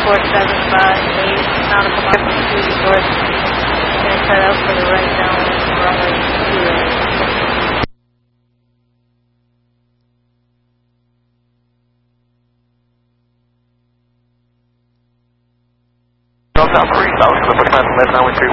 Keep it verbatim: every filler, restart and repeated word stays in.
four seven five eight, nautical mile two north. Going to cut out for the right down runway two eight. South three, south, forty-five, eleven, now three